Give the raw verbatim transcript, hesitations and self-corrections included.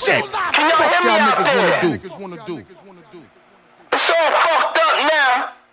shit. Can y'all hear me out there? It's all fucked up now.